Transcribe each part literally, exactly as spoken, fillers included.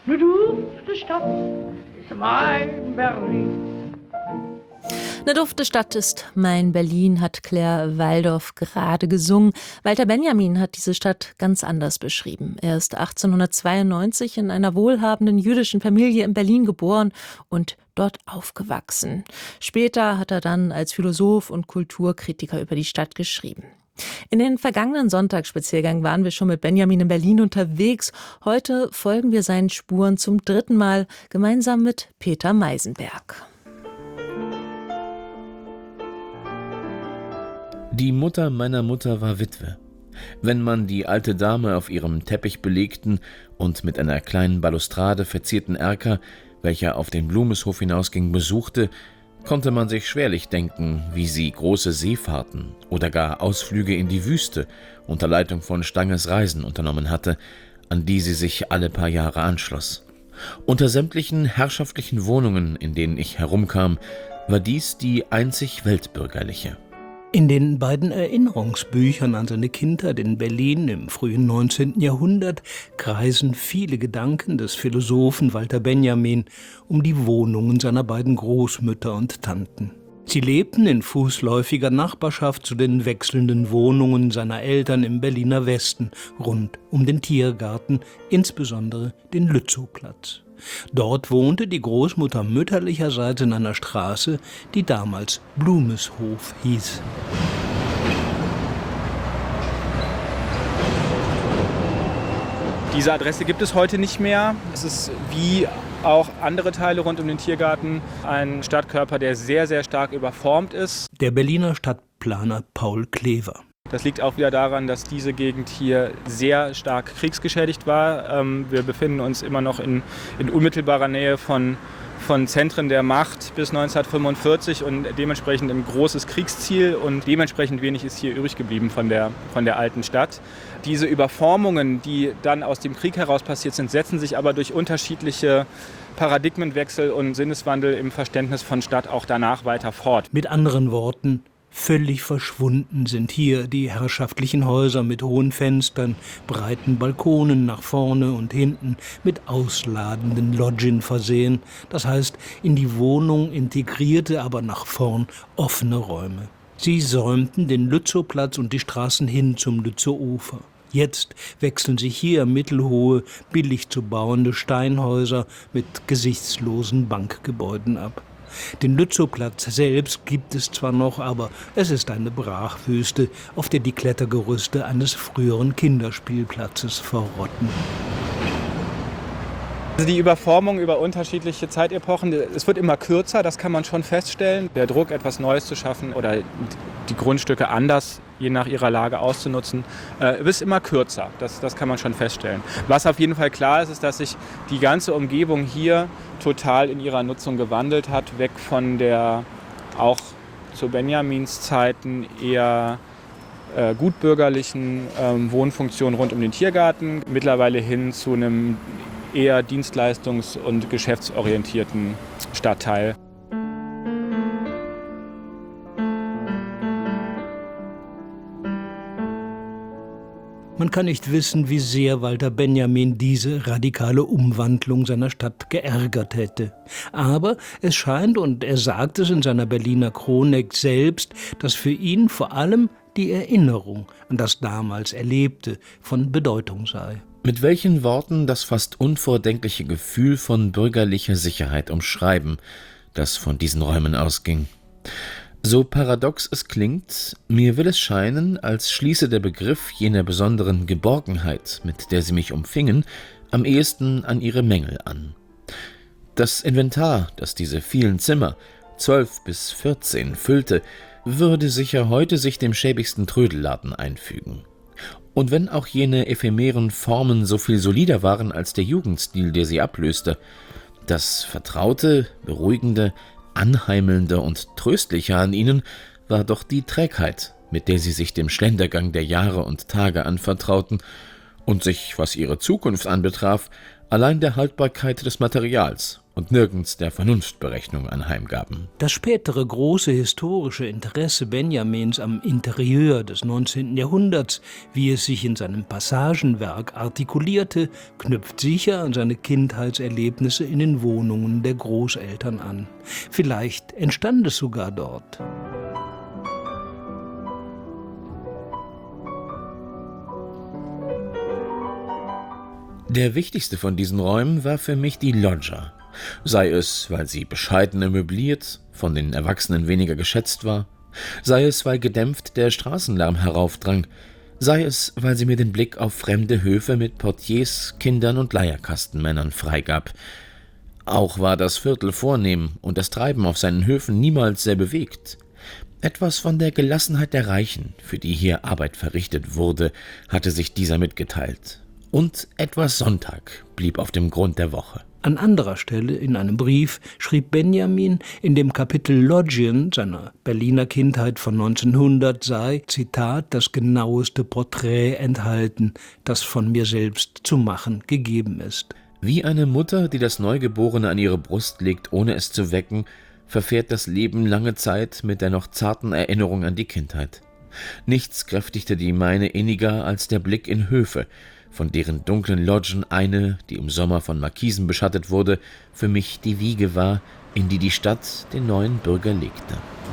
Ne dufte Stadt ist mein Berlin. Eine dufte Stadt ist mein Berlin, hat Claire Waldoff gerade gesungen. Walter Benjamin hat diese Stadt ganz anders beschrieben. Er ist achtzehnhundertzweiundneunzig in einer wohlhabenden jüdischen Familie in Berlin geboren und dort aufgewachsen. Später hat er dann als Philosoph und Kulturkritiker über die Stadt geschrieben. In den vergangenen Sonntagsspaziergängen waren wir schon mit Benjamin in Berlin unterwegs. Heute folgen wir seinen Spuren zum dritten Mal, gemeinsam mit Peter Meisenberg. Die Mutter meiner Mutter war Witwe. Wenn man die alte Dame auf ihrem teppichbelegten und mit einer kleinen Balustrade verzierten Erker, welcher auf den Blumeshof hinausging, besuchte, konnte man sich schwerlich denken, wie sie große Seefahrten oder gar Ausflüge in die Wüste unter Leitung von Stanges Reisen unternommen hatte, an die sie sich alle paar Jahre anschloss. Unter sämtlichen herrschaftlichen Wohnungen, in denen ich herumkam, war dies die einzig weltbürgerliche. In den beiden Erinnerungsbüchern an seine Kindheit in Berlin im frühen neunzehnten Jahrhundert kreisen viele Gedanken des Philosophen Walter Benjamin um die Wohnungen seiner beiden Großmütter und Tanten. Sie lebten in fußläufiger Nachbarschaft zu den wechselnden Wohnungen seiner Eltern im Berliner Westen, rund um den Tiergarten, insbesondere den Lützowplatz. Dort wohnte die Großmutter mütterlicherseits in einer Straße, die damals Blumeshof hieß. Diese Adresse gibt es heute nicht mehr. Es ist wie auch andere Teile rund um den Tiergarten ein Stadtkörper, der sehr, sehr stark überformt ist. Der Berliner Stadtplaner Paul Klever. Das liegt auch wieder daran, dass diese Gegend hier sehr stark kriegsgeschädigt war. Wir befinden uns immer noch in, in unmittelbarer Nähe von, von Zentren der Macht bis neunzehnhundertfünfundvierzig und dementsprechend ein großes Kriegsziel und dementsprechend wenig ist hier übrig geblieben von der, von der alten Stadt. Diese Überformungen, die dann aus dem Krieg heraus passiert sind, setzen sich aber durch unterschiedliche Paradigmenwechsel und Sinneswandel im Verständnis von Stadt auch danach weiter fort. Mit anderen Worten, völlig verschwunden sind hier die herrschaftlichen Häuser mit hohen Fenstern, breiten Balkonen nach vorne und hinten, mit ausladenden Loggien versehen, das heißt in die Wohnung integrierte, aber nach vorn offene Räume. Sie säumten den Lützowplatz und die Straßen hin zum Lützow-Ufer. Jetzt wechseln sich hier mittelhohe, billig zu bauende Steinhäuser mit gesichtslosen Bankgebäuden ab. Den Lützowplatz selbst gibt es zwar noch, aber es ist eine Brachwüste, auf der die Klettergerüste eines früheren Kinderspielplatzes verrotten. Also die Überformung über unterschiedliche Zeitepochen, es wird immer kürzer, das kann man schon feststellen. Der Druck, etwas Neues zu schaffen oder die Grundstücke anders, je nach ihrer Lage auszunutzen, äh, wird immer kürzer. Das, das kann man schon feststellen. Was auf jeden Fall klar ist, ist, dass sich die ganze Umgebung hier total in ihrer Nutzung gewandelt hat, weg von der auch zu Benjamins Zeiten eher äh, gutbürgerlichen äh, Wohnfunktion rund um den Tiergarten, mittlerweile hin zu einem eher dienstleistungs- und geschäftsorientierten Stadtteil. Man kann nicht wissen, wie sehr Walter Benjamin diese radikale Umwandlung seiner Stadt geärgert hätte. Aber es scheint, und er sagt es in seiner Berliner Chronik selbst, dass für ihn vor allem die Erinnerung an das damals Erlebte von Bedeutung sei. Mit welchen Worten das fast unvordenkliche Gefühl von bürgerlicher Sicherheit umschreiben, das von diesen Räumen ausging. So paradox es klingt, mir will es scheinen, als schließe der Begriff jener besonderen Geborgenheit, mit der sie mich umfingen, am ehesten an ihre Mängel an. Das Inventar, das diese vielen Zimmer, zwölf bis vierzehn, füllte, würde sicher heute sich dem schäbigsten Trödelladen einfügen. Und wenn auch jene ephemeren Formen so viel solider waren als der Jugendstil, der sie ablöste, das Vertraute, Beruhigende, Anheimelnde und Tröstliche an ihnen war doch die Trägheit, mit der sie sich dem Schlendergang der Jahre und Tage anvertrauten und sich, was ihre Zukunft anbetraf, allein der Haltbarkeit des Materials und nirgends der Vernunftberechnung anheimgaben. Das spätere große historische Interesse Benjamins am Interieur des neunzehnten Jahrhunderts, wie es sich in seinem Passagenwerk artikulierte, knüpft sicher an seine Kindheitserlebnisse in den Wohnungen der Großeltern an. Vielleicht entstand es sogar dort. Der wichtigste von diesen Räumen war für mich die Loggia. Sei es, weil sie bescheidener möbliert, von den Erwachsenen weniger geschätzt war, sei es, weil gedämpft der Straßenlärm heraufdrang, sei es, weil sie mir den Blick auf fremde Höfe mit Portiers, Kindern und Leierkastenmännern freigab. Auch war das Viertel vornehm und das Treiben auf seinen Höfen niemals sehr bewegt. Etwas von der Gelassenheit der Reichen, für die hier Arbeit verrichtet wurde, hatte sich dieser mitgeteilt. Und etwas Sonntag blieb auf dem Grund der Woche. An anderer Stelle in einem Brief schrieb Benjamin, in dem Kapitel Loggien seiner Berliner Kindheit von neunzehnhundert sei, Zitat, das genaueste Porträt enthalten, das von mir selbst zu machen gegeben ist. Wie eine Mutter, die das Neugeborene an ihre Brust legt, ohne es zu wecken, verfährt das Leben lange Zeit mit der noch zarten Erinnerung an die Kindheit. Nichts kräftigte die meine inniger als der Blick in Höfe, von deren dunklen Loggen eine, die im Sommer von Markisen beschattet wurde, für mich die Wiege war, in die die Stadt den neuen Bürger legte.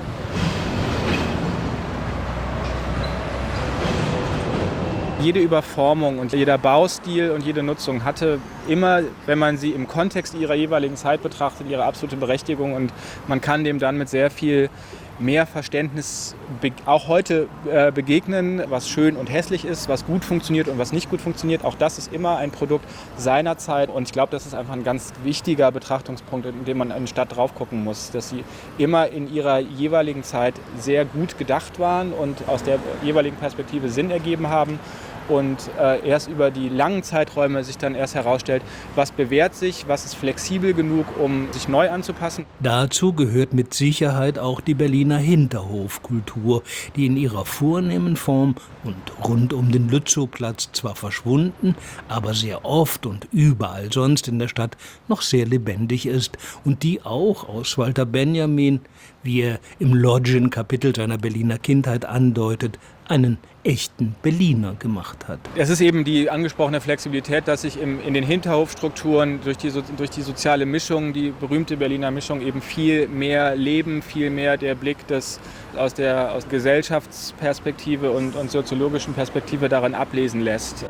Jede Überformung und jeder Baustil und jede Nutzung hatte immer, wenn man sie im Kontext ihrer jeweiligen Zeit betrachtet, ihre absolute Berechtigung, und man kann dem dann mit sehr viel mehr Verständnis auch heute äh, begegnen, was schön und hässlich ist, was gut funktioniert und was nicht gut funktioniert. Auch das ist immer ein Produkt seiner Zeit, und ich glaube, das ist einfach ein ganz wichtiger Betrachtungspunkt, in dem man in die Stadt drauf gucken muss, dass sie immer in ihrer jeweiligen Zeit sehr gut gedacht waren und aus der jeweiligen Perspektive Sinn ergeben haben. Und äh, erst über die langen Zeiträume sich dann erst herausstellt, was bewährt sich, was ist flexibel genug, um sich neu anzupassen. Dazu gehört mit Sicherheit auch die Berliner Hinterhofkultur, die in ihrer vornehmen Form und rund um den Lützowplatz zwar verschwunden, aber sehr oft und überall sonst in der Stadt noch sehr lebendig ist und die auch aus Walter Benjamin, wie er im Loggien-Kapitel seiner Berliner Kindheit andeutet, einen echten Berliner gemacht hat. Es ist eben die angesprochene Flexibilität, dass sich im, in den Hinterhofstrukturen durch die, durch die soziale Mischung, die berühmte Berliner Mischung, eben viel mehr Leben, viel mehr der Blick des, aus der aus Gesellschaftsperspektive und, und soziologischen Perspektive daran ablesen lässt.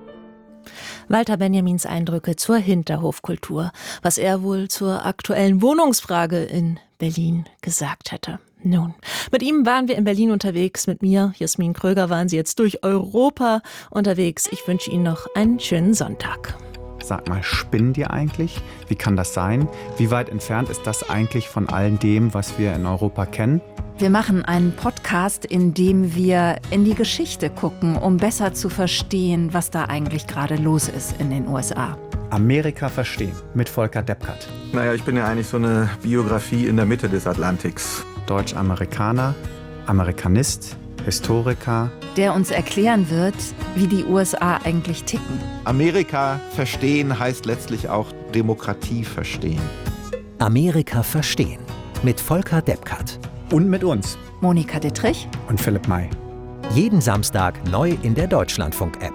Walter Benjamins Eindrücke zur Hinterhofkultur, was er wohl zur aktuellen Wohnungsfrage in Berlin gesagt hätte. Nun, mit ihm waren wir in Berlin unterwegs, mit mir, Jasmin Kröger, waren Sie jetzt durch Europa unterwegs. Ich wünsche Ihnen noch einen schönen Sonntag. Sag mal, spinnen die eigentlich? Wie kann das sein? Wie weit entfernt ist das eigentlich von all dem, was wir in Europa kennen? Wir machen einen Podcast, in dem wir in die Geschichte gucken, um besser zu verstehen, was da eigentlich gerade los ist in den U S A. Amerika verstehen mit Volker Deppkert. Naja, ich bin ja eigentlich so eine Biografie in der Mitte des Atlantiks. Deutsch-Amerikaner, Amerikanist, Historiker. Der uns erklären wird, wie die U S A eigentlich ticken. Amerika verstehen heißt letztlich auch Demokratie verstehen. Amerika verstehen mit Volker Deppkert. Und mit uns. Monika Dittrich und Philipp May. Jeden Samstag neu in der Deutschlandfunk-App.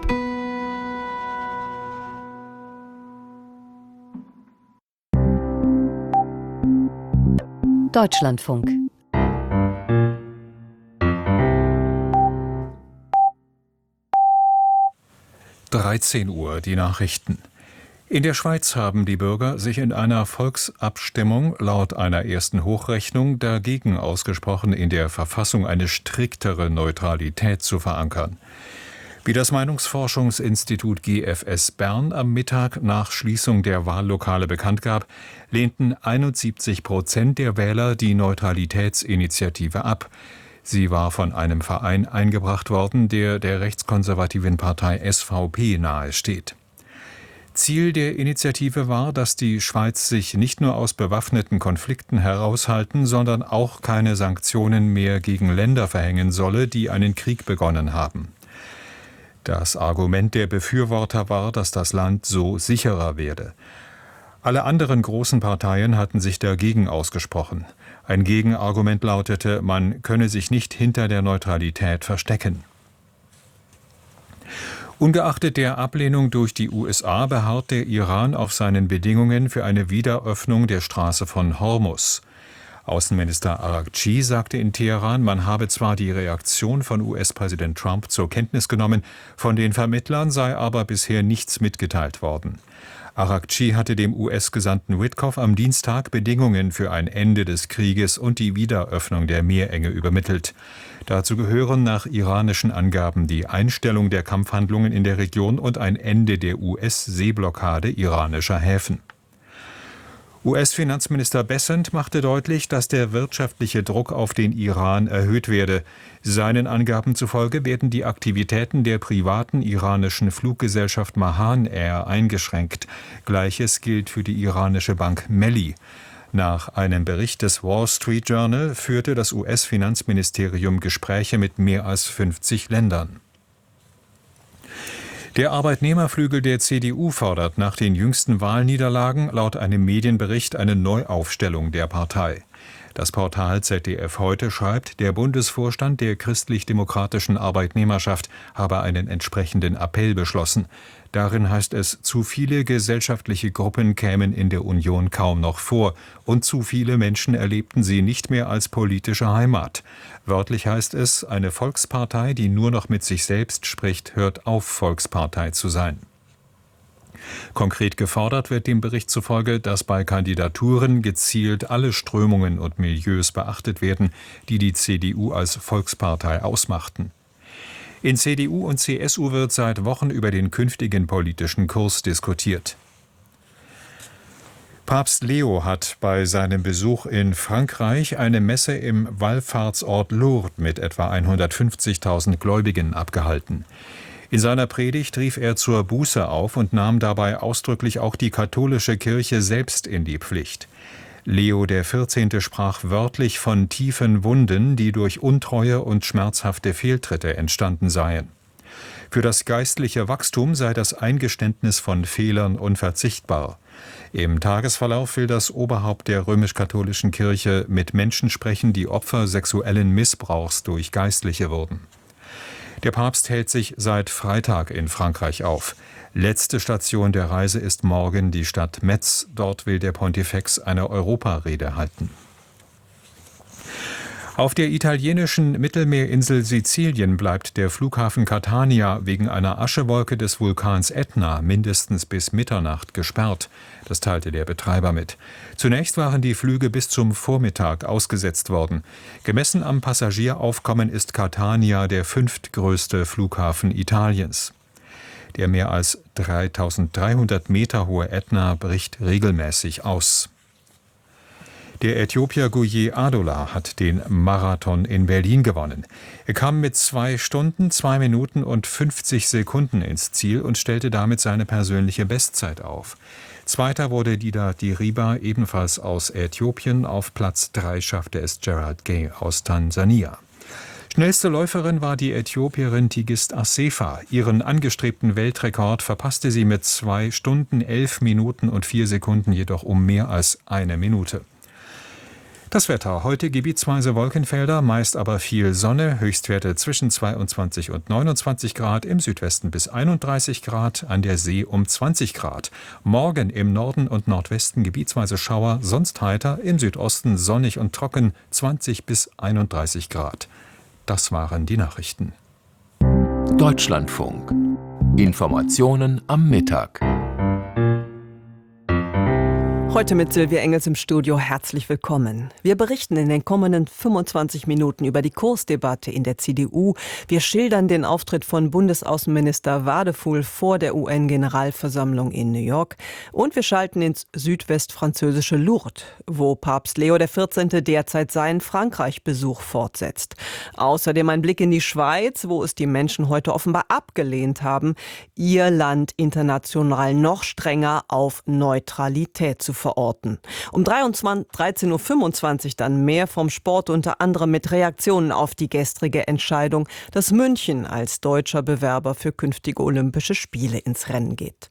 Deutschlandfunk. dreizehn Uhr, die Nachrichten. In der Schweiz haben die Bürger sich in einer Volksabstimmung laut einer ersten Hochrechnung dagegen ausgesprochen, in der Verfassung eine striktere Neutralität zu verankern. Wie das Meinungsforschungsinstitut G F S Bern am Mittag nach Schließung der Wahllokale bekannt gab, lehnten einundsiebzig Prozent der Wähler die Neutralitätsinitiative ab. Sie war von einem Verein eingebracht worden, der der rechtskonservativen Partei S V P nahesteht. Ziel der Initiative war, dass die Schweiz sich nicht nur aus bewaffneten Konflikten heraushalten, sondern auch keine Sanktionen mehr gegen Länder verhängen solle, die einen Krieg begonnen haben. Das Argument der Befürworter war, dass das Land so sicherer werde. Alle anderen großen Parteien hatten sich dagegen ausgesprochen. Ein Gegenargument lautete, man könne sich nicht hinter der Neutralität verstecken. Ungeachtet der Ablehnung durch die U S A beharrt der Iran auf seinen Bedingungen für eine Wiederöffnung der Straße von Hormuz. Außenminister Araghchi sagte in Teheran, man habe zwar die Reaktion von U S-Präsident Trump zur Kenntnis genommen, von den Vermittlern sei aber bisher nichts mitgeteilt worden. Araghchi hatte dem U S-Gesandten Witkoff am Dienstag Bedingungen für ein Ende des Krieges und die Wiederöffnung der Meerenge übermittelt. Dazu gehören nach iranischen Angaben die Einstellung der Kampfhandlungen in der Region und ein Ende der U S-Seeblockade iranischer Häfen. U S-Finanzminister Bessent machte deutlich, dass der wirtschaftliche Druck auf den Iran erhöht werde. Seinen Angaben zufolge werden die Aktivitäten der privaten iranischen Fluggesellschaft Mahan Air eingeschränkt. Gleiches gilt für die iranische Bank Melli. Nach einem Bericht des Wall Street Journal führte das U S-Finanzministerium Gespräche mit mehr als fünfzig Ländern. Der Arbeitnehmerflügel der C D U fordert nach den jüngsten Wahlniederlagen laut einem Medienbericht eine Neuaufstellung der Partei. Das Portal Z D F Heute schreibt, der Bundesvorstand der christlich-demokratischen Arbeitnehmerschaft habe einen entsprechenden Appell beschlossen. Darin heißt es, zu viele gesellschaftliche Gruppen kämen in der Union kaum noch vor und zu viele Menschen erlebten sie nicht mehr als politische Heimat. Wörtlich heißt es, eine Volkspartei, die nur noch mit sich selbst spricht, hört auf, Volkspartei zu sein. Konkret gefordert wird dem Bericht zufolge, dass bei Kandidaturen gezielt alle Strömungen und Milieus beachtet werden, die die C D U als Volkspartei ausmachten. In C D U und C S U wird seit Wochen über den künftigen politischen Kurs diskutiert. Papst Leo hat bei seinem Besuch in Frankreich eine Messe im Wallfahrtsort Lourdes mit etwa hundertfünfzigtausend Gläubigen abgehalten. In seiner Predigt rief er zur Buße auf und nahm dabei ausdrücklich auch die katholische Kirche selbst in die Pflicht. Leo der Vierzehnte sprach wörtlich von tiefen Wunden, die durch Untreue und schmerzhafte Fehltritte entstanden seien. Für das geistliche Wachstum sei das Eingeständnis von Fehlern unverzichtbar. Im Tagesverlauf will das Oberhaupt der römisch-katholischen Kirche mit Menschen sprechen, die Opfer sexuellen Missbrauchs durch Geistliche wurden. Der Papst hält sich seit Freitag in Frankreich auf. Letzte Station der Reise ist morgen die Stadt Metz. Dort will der Pontifex eine Europarede halten. Auf der italienischen Mittelmeerinsel Sizilien bleibt der Flughafen Catania wegen einer Aschewolke des Vulkans Ätna mindestens bis Mitternacht gesperrt. Das teilte der Betreiber mit. Zunächst waren die Flüge bis zum Vormittag ausgesetzt worden. Gemessen am Passagieraufkommen ist Catania der fünftgrößte Flughafen Italiens. Der mehr als dreitausenddreihundert Meter hohe Ätna bricht regelmäßig aus. Der Äthiopier Guye Adola hat den Marathon in Berlin gewonnen. Er kam mit zwei Stunden, zwei Minuten und fünfzig Sekunden ins Ziel und stellte damit seine persönliche Bestzeit auf. Zweiter wurde Dida Diriba, ebenfalls aus Äthiopien. Auf Platz drei schaffte es Gerald Gay aus Tansania. Schnellste Läuferin war die Äthiopierin Tigist Assefa. Ihren angestrebten Weltrekord verpasste sie mit zwei Stunden, elf Minuten und vier Sekunden jedoch um mehr als eine Minute. Das Wetter. Heute gebietsweise Wolkenfelder, meist aber viel Sonne. Höchstwerte zwischen zweiundzwanzig und neunundzwanzig Grad, im Südwesten bis einunddreißig Grad, an der See um zwanzig Grad. Morgen im Norden und Nordwesten gebietsweise Schauer, sonst heiter, im Südosten sonnig und trocken, zwanzig bis einunddreißig Grad. Das waren die Nachrichten. Deutschlandfunk. Informationen am Mittag. Heute mit Silvia Engels im Studio. Herzlich willkommen. Wir berichten in den kommenden fünfundzwanzig Minuten über die Kursdebatte in der C D U. Wir schildern den Auftritt von Bundesaußenminister Wadefuhl vor der U N-Generalversammlung in New York. Und wir schalten ins südwestfranzösische Lourdes, wo Papst Leo der Vierzehnte derzeit seinen Frankreich-Besuch fortsetzt. Außerdem ein Blick in die Schweiz, wo es die Menschen heute offenbar abgelehnt haben, ihr Land international noch strenger auf Neutralität zu fordern. verorten. Um dreizehn Uhr fünfundzwanzig dann mehr vom Sport, unter anderem mit Reaktionen auf die gestrige Entscheidung, dass München als deutscher Bewerber für künftige Olympische Spiele ins Rennen geht.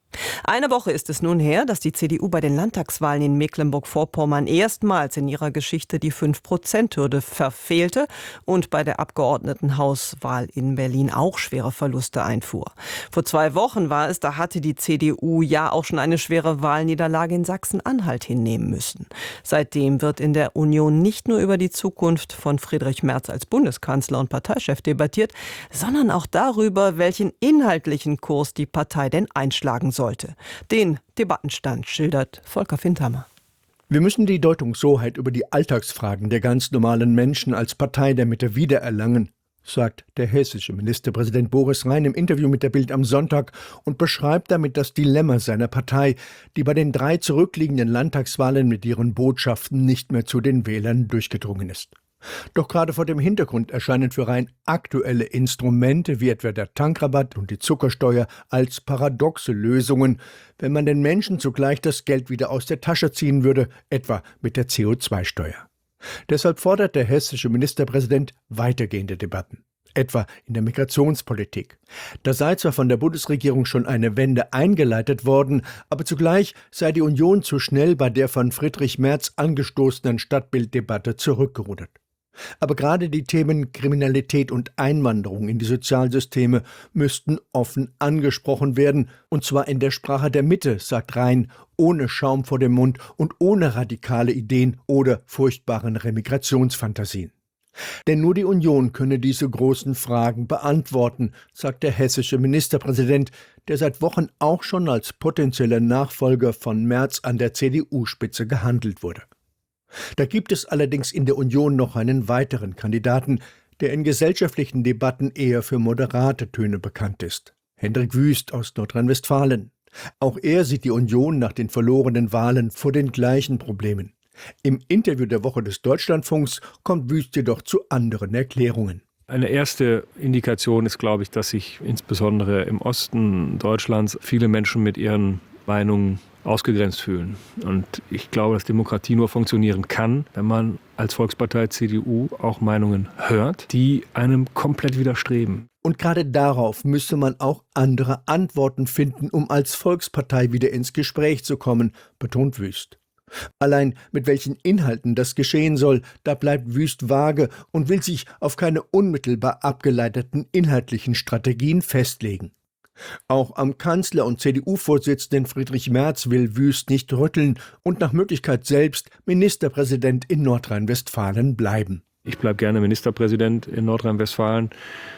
Eine Woche ist es nun her, dass die C D U bei den Landtagswahlen in Mecklenburg-Vorpommern erstmals in ihrer Geschichte die fünf Prozent Hürde verfehlte und bei der Abgeordnetenhauswahl in Berlin auch schwere Verluste einfuhr. Vor zwei Wochen war es, da hatte die C D U ja auch schon eine schwere Wahlniederlage in Sachsen-Anhalt hinnehmen müssen. Seitdem wird in der Union nicht nur über die Zukunft von Friedrich Merz als Bundeskanzler und Parteichef debattiert, sondern auch darüber, welchen inhaltlichen Kurs die Partei denn einschlagen soll. Sollte. Den Debattenstand schildert Volker Findhammer. Wir müssen die Deutungshoheit über die Alltagsfragen der ganz normalen Menschen als Partei der Mitte wiedererlangen, sagt der hessische Ministerpräsident Boris Rhein im Interview mit der Bild am Sonntag und beschreibt damit das Dilemma seiner Partei, die bei den drei zurückliegenden Landtagswahlen mit ihren Botschaften nicht mehr zu den Wählern durchgedrungen ist. Doch gerade vor dem Hintergrund erscheinen für Rhein aktuelle Instrumente wie etwa der Tankrabatt und die Zuckersteuer als paradoxe Lösungen, wenn man den Menschen zugleich das Geld wieder aus der Tasche ziehen würde, etwa mit der C O zwei Steuer. Deshalb fordert der hessische Ministerpräsident weitergehende Debatten, etwa in der Migrationspolitik. Da sei zwar von der Bundesregierung schon eine Wende eingeleitet worden, aber zugleich sei die Union zu schnell bei der von Friedrich Merz angestoßenen Stadtbilddebatte zurückgerudert. Aber gerade die Themen Kriminalität und Einwanderung in die Sozialsysteme müssten offen angesprochen werden, und zwar in der Sprache der Mitte, sagt Rhein, ohne Schaum vor dem Mund und ohne radikale Ideen oder furchtbaren Remigrationsfantasien. Denn nur die Union könne diese großen Fragen beantworten, sagt der hessische Ministerpräsident, der seit Wochen auch schon als potenzieller Nachfolger von Merz an der C D U-Spitze gehandelt wurde. Da gibt es allerdings in der Union noch einen weiteren Kandidaten, der in gesellschaftlichen Debatten eher für moderate Töne bekannt ist. Hendrik Wüst aus Nordrhein-Westfalen. Auch er sieht die Union nach den verlorenen Wahlen vor den gleichen Problemen. Im Interview der Woche des Deutschlandfunks kommt Wüst jedoch zu anderen Erklärungen. Eine erste Indikation ist, glaube ich, dass sich insbesondere im Osten Deutschlands viele Menschen mit ihren Meinungen ausgegrenzt fühlen. Und ich glaube, dass Demokratie nur funktionieren kann, wenn man als Volkspartei C D U auch Meinungen hört, die einem komplett widerstreben. Und gerade darauf müsse man auch andere Antworten finden, um als Volkspartei wieder ins Gespräch zu kommen, betont Wüst. Allein mit welchen Inhalten das geschehen soll, da bleibt Wüst vage und will sich auf keine unmittelbar abgeleiteten inhaltlichen Strategien festlegen. Auch am Kanzler und C D U-Vorsitzenden Friedrich Merz will Wüst nicht rütteln und nach Möglichkeit selbst Ministerpräsident in Nordrhein-Westfalen bleiben. Ich bleibe gerne Ministerpräsident in Nordrhein-Westfalen,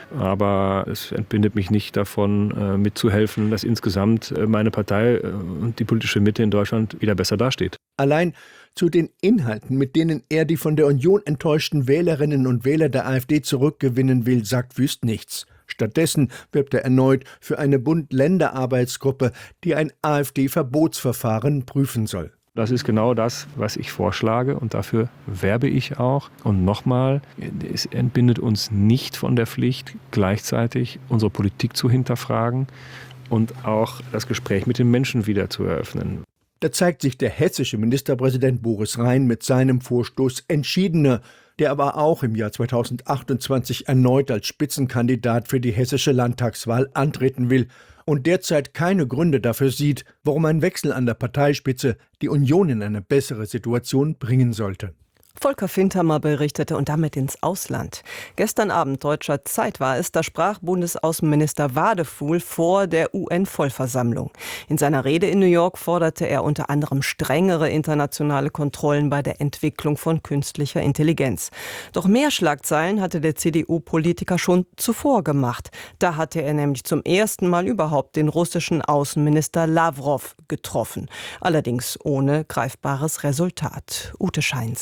aber es entbindet mich nicht davon, mitzuhelfen, dass insgesamt meine Partei und die politische Mitte in Deutschland wieder besser dasteht. Allein zu den Inhalten, mit denen er die von der Union enttäuschten Wählerinnen und Wähler der AfD zurückgewinnen will, sagt Wüst nichts. Stattdessen wirbt er erneut für eine Bund-Länder-Arbeitsgruppe, die ein AfD-Verbotsverfahren prüfen soll. Das ist genau das, was ich vorschlage, und dafür werbe ich auch. Und nochmal, es entbindet uns nicht von der Pflicht, gleichzeitig unsere Politik zu hinterfragen und auch das Gespräch mit den Menschen wieder zu eröffnen. Da zeigt sich der hessische Ministerpräsident Boris Rhein mit seinem Vorstoß entschiedener, der aber auch im Jahr zweitausendachtundzwanzig erneut als Spitzenkandidat für die hessische Landtagswahl antreten will und derzeit keine Gründe dafür sieht, warum ein Wechsel an der Parteispitze die Union in eine bessere Situation bringen sollte. Volker Findhammer berichtete und damit ins Ausland. Gestern Abend deutscher Zeit war es, da sprach Bundesaußenminister Wadefuhl vor der U N-Vollversammlung. In seiner Rede in New York forderte er unter anderem strengere internationale Kontrollen bei der Entwicklung von künstlicher Intelligenz. Doch mehr Schlagzeilen hatte der C D U-Politiker schon zuvor gemacht. Da hatte er nämlich zum ersten Mal überhaupt den russischen Außenminister Lawrow getroffen. Allerdings ohne greifbares Resultat. Ute Scheins.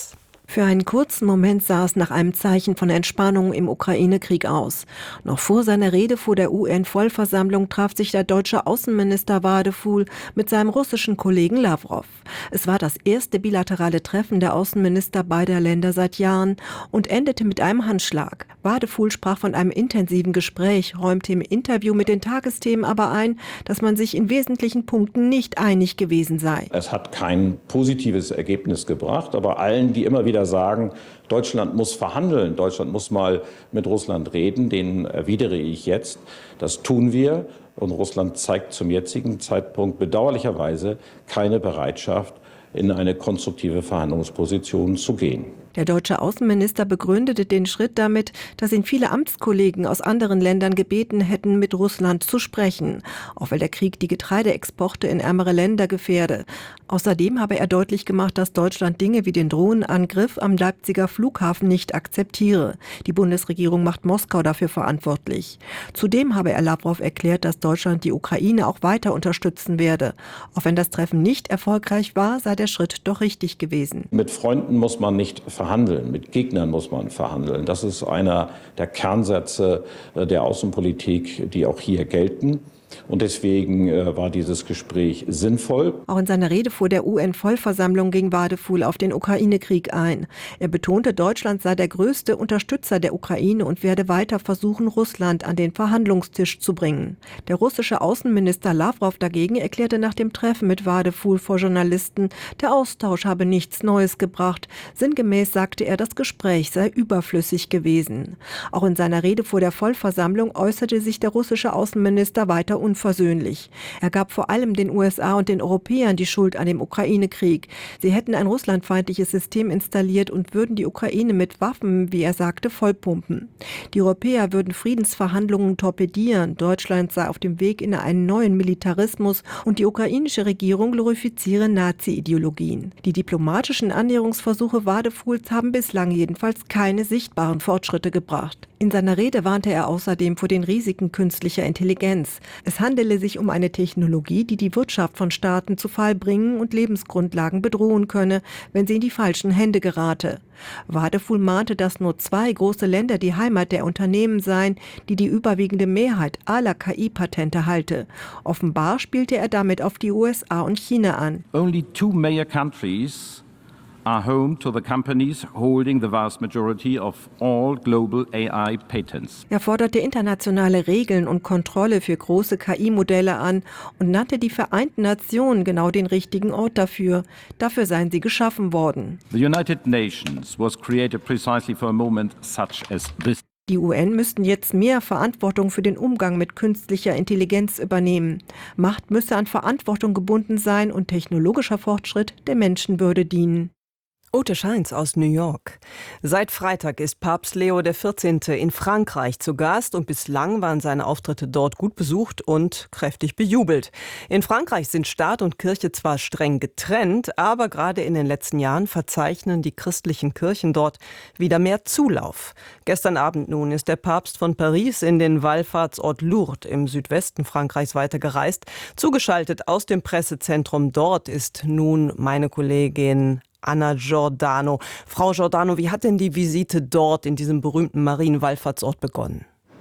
Für einen kurzen Moment sah es nach einem Zeichen von Entspannung im Ukraine-Krieg aus. Noch vor seiner Rede vor der U N-Vollversammlung traf sich der deutsche Außenminister Wadeful mit seinem russischen Kollegen Lawrow. Es war das erste bilaterale Treffen der Außenminister beider Länder seit Jahren und endete mit einem Handschlag. Wadeful sprach von einem intensiven Gespräch, räumte im Interview mit den Tagesthemen aber ein, dass man sich in wesentlichen Punkten nicht einig gewesen sei. Es hat kein positives Ergebnis gebracht, aber allen, die immer wieder sagen, Deutschland muss verhandeln, Deutschland muss mal mit Russland reden, denen erwidere ich jetzt, das tun wir. Und Russland zeigt zum jetzigen Zeitpunkt bedauerlicherweise keine Bereitschaft, in eine konstruktive Verhandlungsposition zu gehen. Der deutsche Außenminister begründete den Schritt damit, dass ihn viele Amtskollegen aus anderen Ländern gebeten hätten, mit Russland zu sprechen, auch weil der Krieg die Getreideexporte in ärmere Länder gefährde. Außerdem habe er deutlich gemacht, dass Deutschland Dinge wie den Drohnenangriff am Leipziger Flughafen nicht akzeptiere. Die Bundesregierung macht Moskau dafür verantwortlich. Zudem habe er Lawrow erklärt, dass Deutschland die Ukraine auch weiter unterstützen werde. Auch wenn das Treffen nicht erfolgreich war, sei der Schritt doch richtig gewesen. Mit Freunden muss man nicht verhandeln, mit Gegnern muss man verhandeln. Das ist einer der Kernsätze der Außenpolitik, die auch hier gelten. Und deswegen äh, war dieses Gespräch sinnvoll. Auch in seiner Rede vor der U N-Vollversammlung ging Wadeful auf den Ukraine-Krieg ein. Er betonte, Deutschland sei der größte Unterstützer der Ukraine und werde weiter versuchen, Russland an den Verhandlungstisch zu bringen. Der russische Außenminister Lawrow dagegen erklärte nach dem Treffen mit Wadeful vor Journalisten, der Austausch habe nichts Neues gebracht. Sinngemäß sagte er, das Gespräch sei überflüssig gewesen. Auch in seiner Rede vor der Vollversammlung äußerte sich der russische Außenminister weiter unversöhnlich. Er gab vor allem den U S A und den Europäern die Schuld an dem Ukraine-Krieg. Sie hätten ein russlandfeindliches System installiert und würden die Ukraine mit Waffen, wie er sagte, vollpumpen. Die Europäer würden Friedensverhandlungen torpedieren. Deutschland sei auf dem Weg in einen neuen Militarismus und die ukrainische Regierung glorifiziere Nazi-Ideologien. Die diplomatischen Annäherungsversuche Wadefuls haben bislang jedenfalls keine sichtbaren Fortschritte gebracht. In seiner Rede warnte er außerdem vor den Risiken künstlicher Intelligenz. Es handele sich um eine Technologie, die die Wirtschaft von Staaten zu Fall bringen und Lebensgrundlagen bedrohen könne, wenn sie in die falschen Hände gerate. Wadeful mahnte, dass nur zwei große Länder die Heimat der Unternehmen seien, die die überwiegende Mehrheit aller K I-Patente halte. Offenbar spielte er damit auf die U S A und China an. Only two major countries are home to the companies holding the vast majority of all global A I patents. Er forderte internationale Regeln und Kontrolle für große K I-Modelle an und nannte die Vereinten Nationen genau den richtigen Ort dafür. Dafür seien sie geschaffen worden. The United Nations was created precisely for a moment such as this. Die U N müssten jetzt mehr Verantwortung für den Umgang mit künstlicher Intelligenz übernehmen. Macht müsse an Verantwortung gebunden sein und technologischer Fortschritt der Menschenwürde dienen. Ute Scheins aus New York. Seit Freitag ist Papst Leo der vierzehnte in Frankreich zu Gast und bislang waren seine Auftritte dort gut besucht und kräftig bejubelt. In Frankreich sind Staat und Kirche zwar streng getrennt, aber gerade in den letzten Jahren verzeichnen die christlichen Kirchen dort wieder mehr Zulauf. Gestern Abend nun ist der Papst von Paris in den Wallfahrtsort Lourdes im Südwesten Frankreichs weitergereist. Zugeschaltet aus dem Pressezentrum dort ist nun meine Kollegin Anna Giordano. Frau Giordano, wie hat denn die Visite dort in diesem berühmten Marienwallfahrtsort begonnen?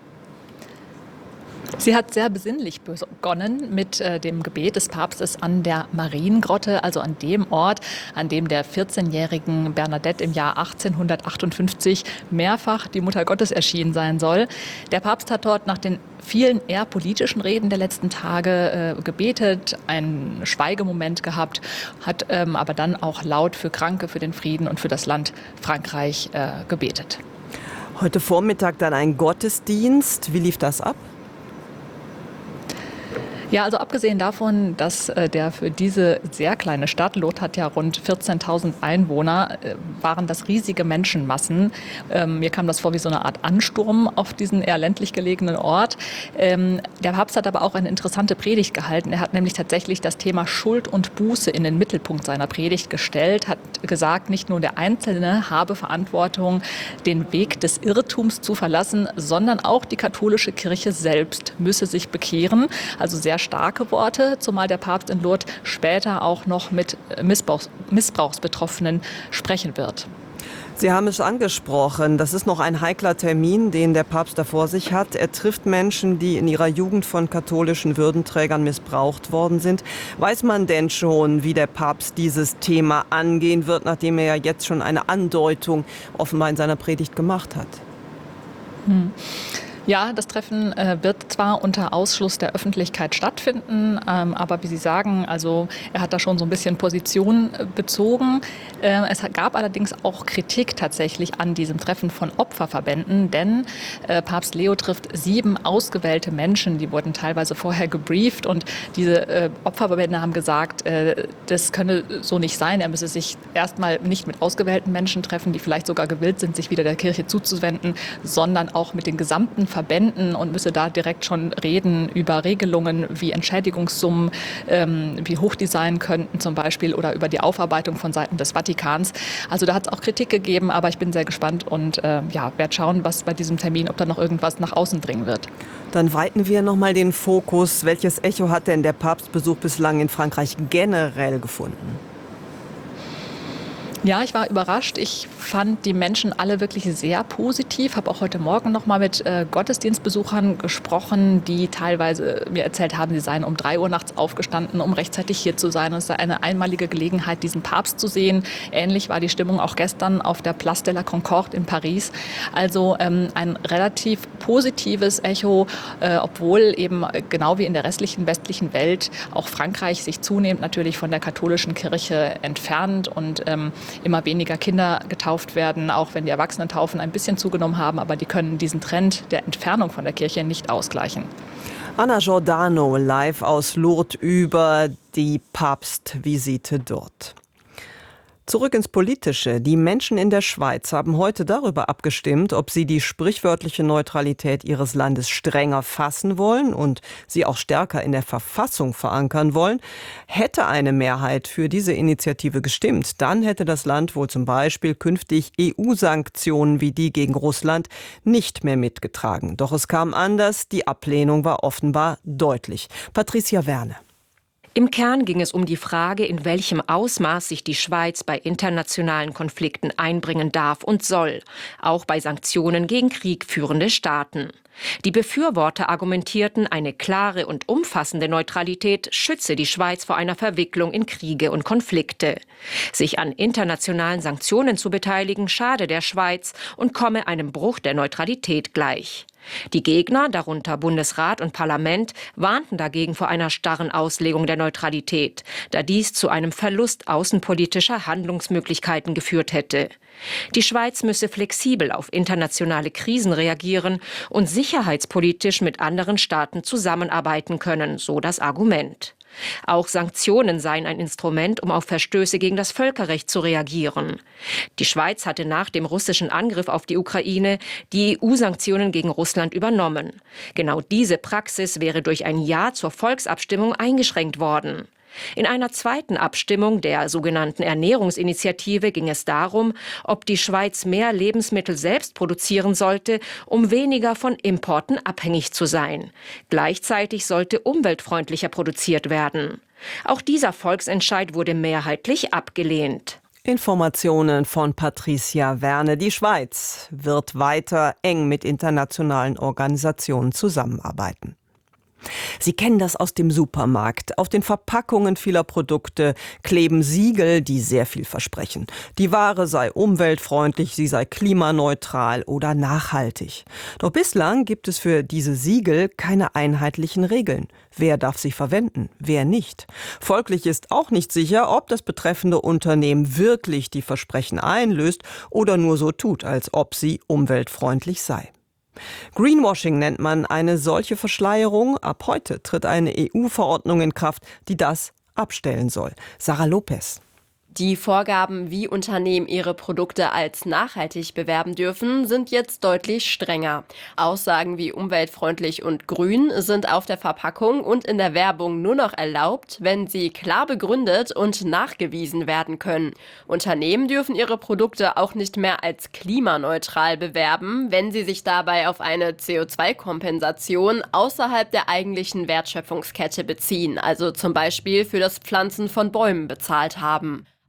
Sie hat sehr besinnlich begonnen mit äh, dem Gebet des Papstes an der Mariengrotte, also an dem Ort, an dem der vierzehnjährigen Bernadette im Jahr achtzehnhundertachtundfünfzig mehrfach die Mutter Gottes erschienen sein soll. Der Papst hat dort nach den vielen eher politischen Reden der letzten Tage äh, gebetet, einen Schweigemoment gehabt, hat ähm, aber dann auch laut für Kranke, für den Frieden und für das Land Frankreich äh, gebetet. Heute Vormittag dann ein Gottesdienst. Wie lief das ab? Ja, also abgesehen davon, dass äh, der für diese sehr kleine Stadt, Lourdes hat ja rund vierzehntausend Einwohner, äh, waren das riesige Menschenmassen. Ähm, mir kam das vor wie so eine Art Ansturm auf diesen eher ländlich gelegenen Ort. Ähm, der Papst hat aber auch eine interessante Predigt gehalten. Er hat nämlich tatsächlich das Thema Schuld und Buße in den Mittelpunkt seiner Predigt gestellt, hat gesagt, nicht nur der Einzelne habe Verantwortung, den Weg des Irrtums zu verlassen, sondern auch die katholische Kirche selbst müsse sich bekehren. Also sehr starke Worte, zumal der Papst in Lourdes später auch noch mit Missbrauchs- Missbrauchsbetroffenen sprechen wird. Sie haben es angesprochen, das ist noch ein heikler Termin, den der Papst da vor sich hat. Er trifft Menschen, die in ihrer Jugend von katholischen Würdenträgern missbraucht worden sind. Weiß man denn schon, wie der Papst dieses Thema angehen wird, nachdem er ja jetzt schon eine Andeutung offenbar in seiner Predigt gemacht hat? Hm. Ja, das Treffen äh, wird zwar unter Ausschluss der Öffentlichkeit stattfinden, ähm, aber wie Sie sagen, also er hat da schon so ein bisschen Position äh, bezogen. Äh, es gab allerdings auch Kritik tatsächlich an diesem Treffen von Opferverbänden, denn äh, Papst Leo trifft sieben ausgewählte Menschen, die wurden teilweise vorher gebrieft und diese äh, Opferverbände haben gesagt, äh, das könne so nicht sein. Er müsse sich erstmal nicht mit ausgewählten Menschen treffen, die vielleicht sogar gewillt sind, sich wieder der Kirche zuzuwenden, sondern auch mit den gesamten Verbänden und müsse da direkt schon reden über Regelungen wie Entschädigungssummen, ähm, wie hoch die sein könnten zum Beispiel oder über die Aufarbeitung von Seiten des Vatikans. Also da hat es auch Kritik gegeben, aber ich bin sehr gespannt und äh, ja, werde schauen, was bei diesem Termin, ob da noch irgendwas nach außen dringen wird. Dann weiten wir noch mal den Fokus. Welches Echo hat denn der Papstbesuch bislang in Frankreich generell gefunden? Ja, ich war überrascht. Ich fand die Menschen alle wirklich sehr positiv. Habe auch heute Morgen noch mal mit äh, Gottesdienstbesuchern gesprochen, die teilweise mir erzählt haben, sie seien um drei Uhr nachts aufgestanden, um rechtzeitig hier zu sein. Und es sei eine einmalige Gelegenheit, diesen Papst zu sehen. Ähnlich war die Stimmung auch gestern auf der Place de la Concorde in Paris. Also ähm, ein relativ positives Echo, äh, obwohl eben genau wie in der restlichen westlichen Welt auch Frankreich sich zunehmend natürlich von der katholischen Kirche entfernt und ähm, immer weniger Kinder getauft werden, auch wenn die Erwachsenentaufen ein bisschen zugenommen haben, aber die können diesen Trend der Entfernung von der Kirche nicht ausgleichen. Anna Giordano live aus Lourdes über die Papstvisite dort. Zurück ins Politische. Die Menschen in der Schweiz haben heute darüber abgestimmt, ob sie die sprichwörtliche Neutralität ihres Landes strenger fassen wollen und sie auch stärker in der Verfassung verankern wollen. Hätte eine Mehrheit für diese Initiative gestimmt, dann hätte das Land wohl zum Beispiel künftig E U-Sanktionen wie die gegen Russland nicht mehr mitgetragen. Doch es kam anders. Die Ablehnung war offenbar deutlich. Patricia Werne. Im Kern ging es um die Frage, in welchem Ausmaß sich die Schweiz bei internationalen Konflikten einbringen darf und soll, auch bei Sanktionen gegen kriegführende Staaten. Die Befürworter argumentierten, eine klare und umfassende Neutralität schütze die Schweiz vor einer Verwicklung in Kriege und Konflikte. Sich an internationalen Sanktionen zu beteiligen, schade der Schweiz und komme einem Bruch der Neutralität gleich. Die Gegner, darunter Bundesrat und Parlament, warnten dagegen vor einer starren Auslegung der Neutralität, da dies zu einem Verlust außenpolitischer Handlungsmöglichkeiten geführt hätte. Die Schweiz müsse flexibel auf internationale Krisen reagieren und sicherheitspolitisch mit anderen Staaten zusammenarbeiten können, so das Argument. Auch Sanktionen seien ein Instrument, um auf Verstöße gegen das Völkerrecht zu reagieren. Die Schweiz hatte nach dem russischen Angriff auf die Ukraine die E U-Sanktionen gegen Russland übernommen. Genau diese Praxis wäre durch ein Ja zur Volksabstimmung eingeschränkt worden. In einer zweiten Abstimmung der sogenannten Ernährungsinitiative ging es darum, ob die Schweiz mehr Lebensmittel selbst produzieren sollte, um weniger von Importen abhängig zu sein. Gleichzeitig sollte umweltfreundlicher produziert werden. Auch dieser Volksentscheid wurde mehrheitlich abgelehnt. Informationen von Patricia Werne. Die Schweiz wird weiter eng mit internationalen Organisationen zusammenarbeiten. Sie kennen das aus dem Supermarkt. Auf den Verpackungen vieler Produkte kleben Siegel, die sehr viel versprechen. Die Ware sei umweltfreundlich, sie sei klimaneutral oder nachhaltig. Doch bislang gibt es für diese Siegel keine einheitlichen Regeln. Wer darf sie verwenden, wer nicht? Folglich ist auch nicht sicher, ob das betreffende Unternehmen wirklich die Versprechen einlöst oder nur so tut, als ob sie umweltfreundlich sei. Greenwashing nennt man eine solche Verschleierung. Ab heute tritt eine E U-Verordnung in Kraft, die das abstellen soll. Sarah Lopez. Die Vorgaben, wie Unternehmen ihre Produkte als nachhaltig bewerben dürfen, sind jetzt deutlich strenger. Aussagen wie umweltfreundlich und grün sind auf der Verpackung und in der Werbung nur noch erlaubt, wenn sie klar begründet und nachgewiesen werden können. Unternehmen dürfen ihre Produkte auch nicht mehr als klimaneutral bewerben, wenn sie sich dabei auf eine C O zwei Kompensation außerhalb der eigentlichen Wertschöpfungskette beziehen, also zum Beispiel für das Pflanzen von Bäumen bezahlt haben.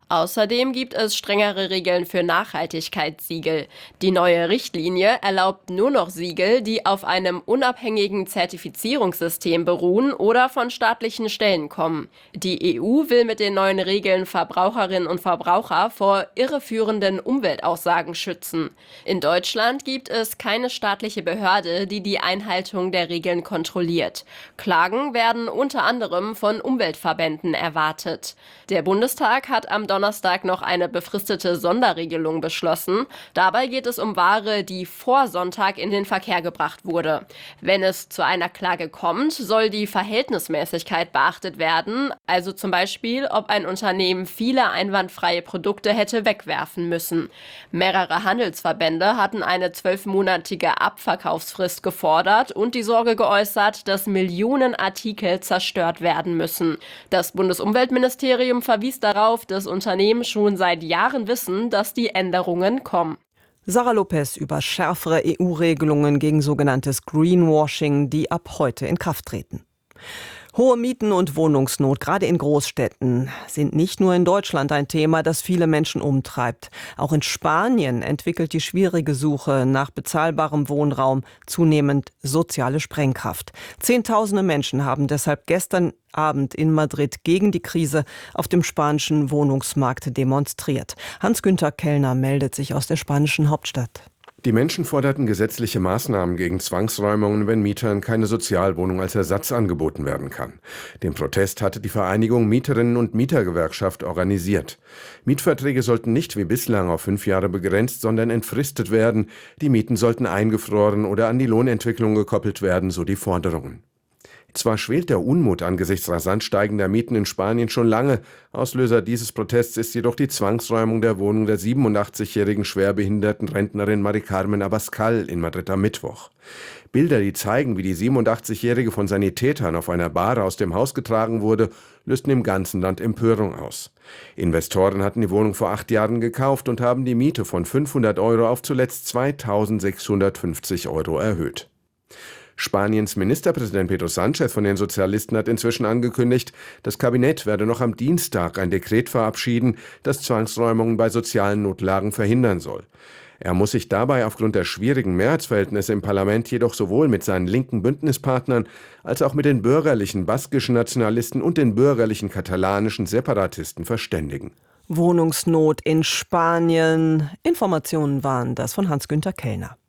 Außerdem gibt es strengere Regeln für Nachhaltigkeitssiegel. Die neue Richtlinie erlaubt nur noch Siegel, die auf einem unabhängigen Zertifizierungssystem beruhen oder von staatlichen Stellen kommen. Die E U will mit den neuen Regeln Verbraucherinnen und Verbraucher vor irreführenden Umweltaussagen schützen. In Deutschland gibt es keine staatliche Behörde, die die Einhaltung der Regeln kontrolliert. Klagen werden unter anderem von Umweltverbänden erwartet. Der Bundestag hat am Donnerstag noch eine befristete Sonderregelung beschlossen. Dabei geht es um Ware, die vor Sonntag in den Verkehr gebracht wurde. Wenn es zu einer Klage kommt, soll die Verhältnismäßigkeit beachtet werden. Also zum Beispiel, ob ein Unternehmen viele einwandfreie Produkte hätte wegwerfen müssen. Mehrere Handelsverbände hatten eine zwölfmonatige Abverkaufsfrist gefordert und die Sorge geäußert, dass Millionen Artikel zerstört werden müssen. Das Bundesumweltministerium verwies darauf, dass Unternehmen schon seit Jahren wissen, dass die Änderungen kommen. Sara Lopez über schärfere E U-Regelungen gegen sogenanntes Greenwashing, die ab heute in Kraft treten. Hohe Mieten und Wohnungsnot, gerade in Großstädten, sind nicht nur in Deutschland ein Thema, das viele Menschen umtreibt. Auch in Spanien entwickelt die schwierige Suche nach bezahlbarem Wohnraum zunehmend soziale Sprengkraft. Zehntausende Menschen haben deshalb gestern Abend in Madrid gegen die Krise auf dem spanischen Wohnungsmarkt demonstriert. Hans-Günther Kellner meldet sich aus der spanischen Hauptstadt. Die Menschen forderten gesetzliche Maßnahmen gegen Zwangsräumungen, wenn Mietern keine Sozialwohnung als Ersatz angeboten werden kann. Den Protest hatte die Vereinigung Mieterinnen- und Mietergewerkschaft organisiert. Mietverträge sollten nicht wie bislang auf fünf Jahre begrenzt, sondern entfristet werden. Die Mieten sollten eingefroren oder an die Lohnentwicklung gekoppelt werden, so die Forderungen. Zwar schwelt der Unmut angesichts rasant steigender Mieten in Spanien schon lange. Auslöser dieses Protests ist jedoch die Zwangsräumung der Wohnung der siebenundachtzigjährigen schwerbehinderten Rentnerin Mari Carmen Abascal in Madrid am Mittwoch. Bilder, die zeigen, wie die siebenundachtzigjährige von Sanitätern auf einer Bahre aus dem Haus getragen wurde, lösten im ganzen Land Empörung aus. Investoren hatten die Wohnung vor acht Jahren gekauft und haben die Miete von fünfhundert Euro auf zuletzt zweitausendsechshundertfünfzig Euro erhöht. Spaniens Ministerpräsident Pedro Sánchez von den Sozialisten hat inzwischen angekündigt, das Kabinett werde noch am Dienstag ein Dekret verabschieden, das Zwangsräumungen bei sozialen Notlagen verhindern soll. Er muss sich dabei aufgrund der schwierigen Mehrheitsverhältnisse im Parlament jedoch sowohl mit seinen linken Bündnispartnern als auch mit den bürgerlichen baskischen Nationalisten und den bürgerlichen katalanischen Separatisten verständigen. Wohnungsnot in Spanien. Informationen waren das von Hans-Günther Kellner.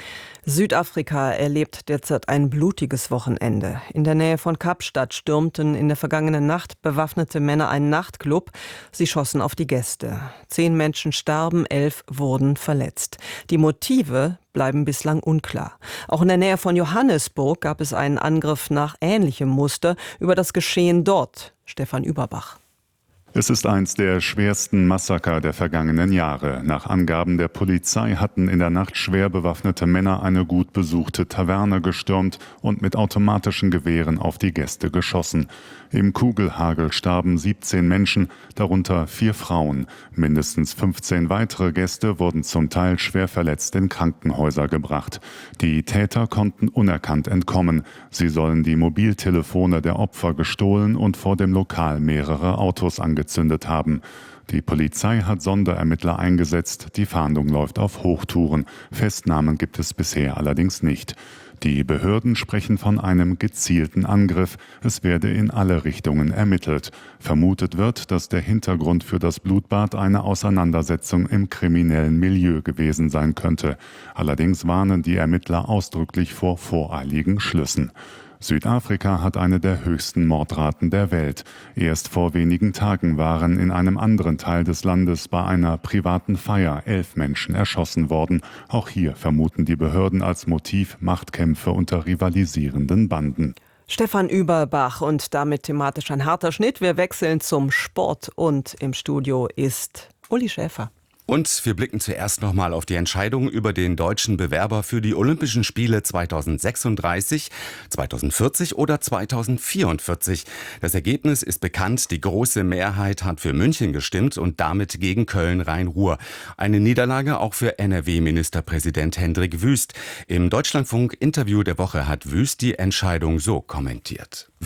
Südafrika erlebt derzeit ein blutiges Wochenende. In der Nähe von Kapstadt stürmten in der vergangenen Nacht bewaffnete Männer einen Nachtclub. Sie schossen auf die Gäste. Zehn Menschen starben, elf wurden verletzt. Die Motive bleiben bislang unklar. Auch in der Nähe von Johannesburg gab es einen Angriff nach ähnlichem Muster. Über das Geschehen dort Stefan Überbach. Es ist eins der schwersten Massaker der vergangenen Jahre. Nach Angaben der Polizei hatten in der Nacht schwer bewaffnete Männer eine gut besuchte Taverne gestürmt und mit automatischen Gewehren auf die Gäste geschossen. Im Kugelhagel starben siebzehn Menschen, darunter vier Frauen. Mindestens fünfzehn weitere Gäste wurden zum Teil schwer verletzt in Krankenhäuser gebracht. Die Täter konnten unerkannt entkommen. Sie sollen die Mobiltelefone der Opfer gestohlen und vor dem Lokal mehrere Autos angezündet haben. Die Polizei hat Sonderermittler eingesetzt. Die Fahndung läuft auf Hochtouren. Festnahmen gibt es bisher allerdings nicht. Die Behörden sprechen von einem gezielten Angriff. Es werde in alle Richtungen ermittelt. Vermutet wird, dass der Hintergrund für das Blutbad eine Auseinandersetzung im kriminellen Milieu gewesen sein könnte. Allerdings warnen die Ermittler ausdrücklich vor voreiligen Schlüssen. Südafrika hat eine der höchsten Mordraten der Welt. Erst vor wenigen Tagen waren in einem anderen Teil des Landes bei einer privaten Feier elf Menschen erschossen worden. Auch hier vermuten die Behörden als Motiv Machtkämpfe unter rivalisierenden Banden. Stefan Überbach und damit thematisch ein harter Schnitt. Wir wechseln zum Sport und im Studio ist Uli Schäfer. Und wir blicken zuerst nochmal auf die Entscheidung über den deutschen Bewerber für die Olympischen Spiele zweitausendsechsunddreißig, zweitausendvierzig oder zweitausendvierundvierzig. Das Ergebnis ist bekannt. Die große Mehrheit hat für München gestimmt und damit gegen Köln-Rhein-Ruhr. Eine Niederlage auch für N R W-Ministerpräsident Hendrik Wüst. Im Deutschlandfunk-Interview der Woche hat Wüst die Entscheidung so kommentiert.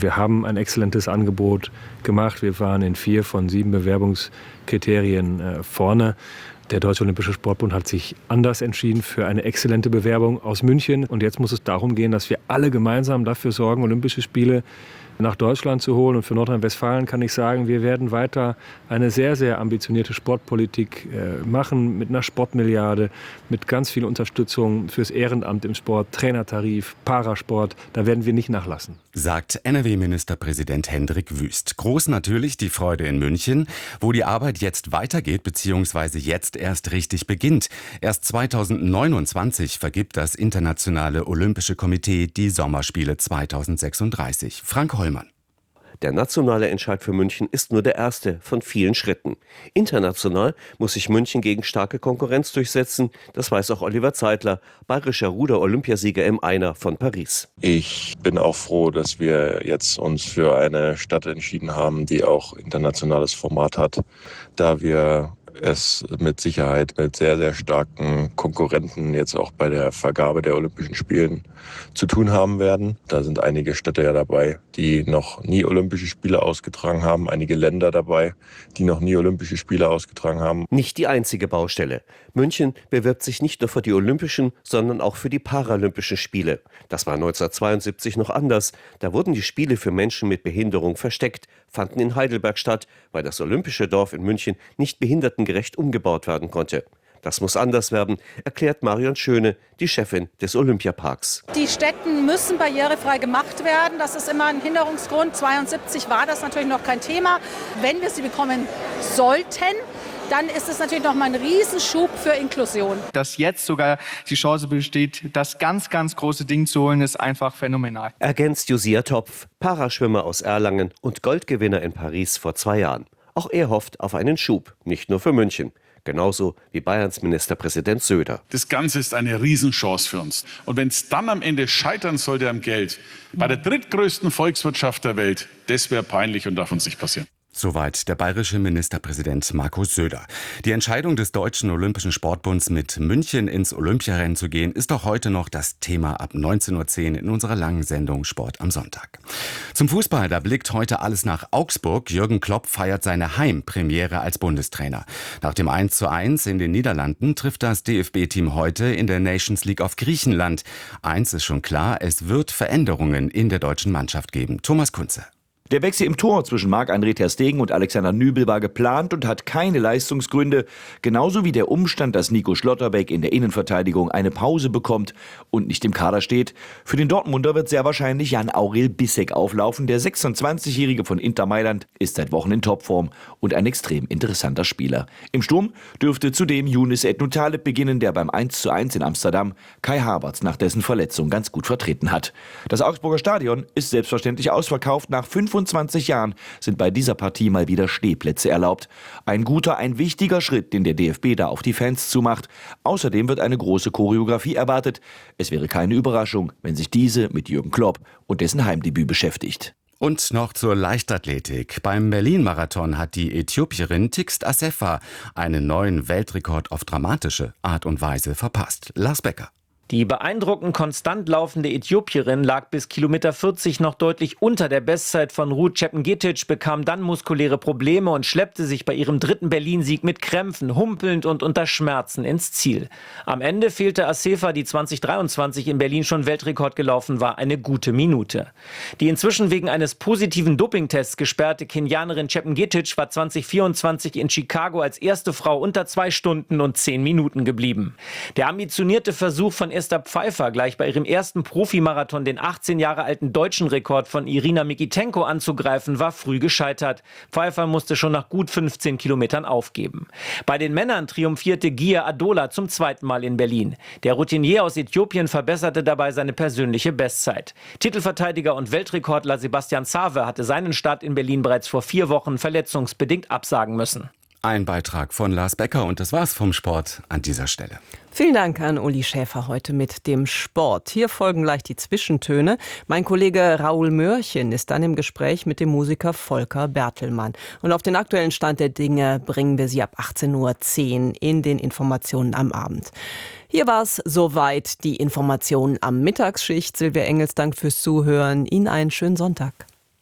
Wir haben ein exzellentes Angebot gemacht. Wir waren in vier von sieben Bewerbungskriterien äh, vorne. Der Deutsche Olympische Sportbund hat sich anders entschieden für eine exzellente Bewerbung aus München. Und jetzt muss es darum gehen, dass wir alle gemeinsam dafür sorgen, Olympische Spiele nach Deutschland zu holen. Und für Nordrhein-Westfalen kann ich sagen, wir werden weiter eine sehr, sehr ambitionierte Sportpolitik äh, machen mit einer Sportmilliarde, mit ganz viel Unterstützung fürs Ehrenamt im Sport, Trainertarif, Parasport. Da werden wir nicht nachlassen. Sagt N R W-Ministerpräsident Hendrik Wüst. Groß natürlich die Freude in München, wo die Arbeit jetzt weitergeht bzw. jetzt erst richtig beginnt. Erst zweitausendneunundzwanzig vergibt das Internationale Olympische Komitee die Sommerspiele zweitausendsechsunddreißig. Frank Hollmann. Der nationale Entscheid für München ist nur der erste von vielen Schritten. International muss sich München gegen starke Konkurrenz durchsetzen. Das weiß auch Oliver Zeitler, bayerischer Ruder-Olympiasieger im Einer von Paris. Ich bin auch froh, dass wir jetzt uns für eine Stadt entschieden haben, die auch internationales Format hat, da wir es mit Sicherheit mit sehr, sehr starken Konkurrenten jetzt auch bei der Vergabe der Olympischen Spielen zu tun haben werden. Da sind einige Städte ja dabei, die noch nie Olympische Spiele ausgetragen haben, einige Länder dabei, die noch nie Olympische Spiele ausgetragen haben. Nicht die einzige Baustelle. München bewirbt sich nicht nur für die Olympischen, sondern auch für die Paralympischen Spiele. Das war neunzehnhundertzweiundsiebzig noch anders. Da wurden die Spiele für Menschen mit Behinderung versteckt, fanden in Heidelberg statt, weil das Olympische Dorf in München nicht behindertengerecht umgebaut werden konnte. Das muss anders werden, erklärt Marion Schöne, die Chefin des Olympiaparks. Die Stätten müssen barrierefrei gemacht werden. Das ist immer ein Hinderungsgrund. zweiundsiebzig war das natürlich noch kein Thema. Wenn wir sie bekommen sollten, dann ist es natürlich noch mal ein Riesenschub für Inklusion. Dass jetzt sogar die Chance besteht, das ganz, ganz große Ding zu holen, ist einfach phänomenal. Ergänzt Josia Topf, Paraschwimmer aus Erlangen und Goldgewinner in Paris vor zwei Jahren. Auch er hofft auf einen Schub, nicht nur für München. Genauso wie Bayerns Ministerpräsident Söder. Das Ganze ist eine Riesenchance für uns. Und wenn es dann am Ende scheitern sollte am Geld, bei der drittgrößten Volkswirtschaft der Welt, das wäre peinlich und darf uns nicht passieren. Soweit der bayerische Ministerpräsident Markus Söder. Die Entscheidung des Deutschen Olympischen Sportbunds, mit München ins Olympiarennen zu gehen, ist auch heute noch das Thema ab neunzehn Uhr zehn in unserer langen Sendung Sport am Sonntag. Zum Fußball, da blickt heute alles nach Augsburg. Jürgen Klopp feiert seine Heimpremiere als Bundestrainer. Nach dem eins zu eins in den Niederlanden trifft das D F B-Team heute in der Nations League auf Griechenland. Eins ist schon klar, es wird Veränderungen in der deutschen Mannschaft geben. Thomas Kunze. Der Wechsel im Tor zwischen Marc-André ter Stegen und Alexander Nübel war geplant und hat keine Leistungsgründe. Genauso wie der Umstand, dass Nico Schlotterbeck in der Innenverteidigung eine Pause bekommt und nicht im Kader steht. Für den Dortmunder wird sehr wahrscheinlich Jan-Aurel Bissek auflaufen. Der sechsundzwanzigjährige von Inter Mailand ist seit Wochen in Topform und ein extrem interessanter Spieler. Im Sturm dürfte zudem Younes Ednutaleb beginnen, der beim eins zu eins in Amsterdam Kai Havertz nach dessen Verletzung ganz gut vertreten hat. Das Augsburger Stadion ist selbstverständlich ausverkauft. Nach fünfundzwanzig Jahren sind bei dieser Partie mal wieder Stehplätze erlaubt. Ein guter, ein wichtiger Schritt, den der D F B da auf die Fans zumacht. Außerdem wird eine große Choreografie erwartet. Es wäre keine Überraschung, wenn sich diese mit Jürgen Klopp und dessen Heimdebüt beschäftigt. Und noch zur Leichtathletik. Beim Berlin-Marathon hat die Äthiopierin Tigst Assefa einen neuen Weltrekord auf dramatische Art und Weise verpasst. Lars Becker. Die beeindruckend konstant laufende Äthiopierin lag bis Kilometer vierzig noch deutlich unter der Bestzeit von Ruth Chepngetich, bekam dann muskuläre Probleme und schleppte sich bei ihrem dritten Berlin-Sieg mit Krämpfen, humpelnd und unter Schmerzen ins Ziel. Am Ende fehlte Assefa, die zwanzig dreiundzwanzig in Berlin schon Weltrekord gelaufen war, eine gute Minute. Die inzwischen wegen eines positiven Dopingtests gesperrte Kenianerin Chepngetich war zwanzig vierundzwanzig in Chicago als erste Frau unter zwei Stunden und zehn Minuten geblieben. Der ambitionierte Versuch von Esther Pfeiffer, gleich bei ihrem ersten Profimarathon den achtzehn Jahre alten deutschen Rekord von Irina Mikitenko anzugreifen, war früh gescheitert. Pfeiffer musste schon nach gut fünfzehn Kilometern aufgeben. Bei den Männern triumphierte Gia Adola zum zweiten Mal in Berlin. Der Routinier aus Äthiopien verbesserte dabei seine persönliche Bestzeit. Titelverteidiger und Weltrekordler Sebastian Save hatte seinen Start in Berlin bereits vor vier Wochen verletzungsbedingt absagen müssen. Ein Beitrag von Lars Becker und das war's vom Sport an dieser Stelle. Vielen Dank an Uli Schäfer heute mit dem Sport. Hier folgen gleich die Zwischentöne. Mein Kollege Raoul Mörchen ist dann im Gespräch mit dem Musiker Volker Bertelmann. Und auf den aktuellen Stand der Dinge bringen wir Sie ab achtzehn Uhr zehn in den Informationen am Abend. Hier war es soweit, die Informationen am Mittagsschicht. Silvia Engels, Dank fürs Zuhören. Ihnen einen schönen Sonntag.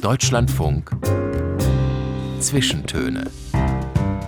Deutschlandfunk Zwischentöne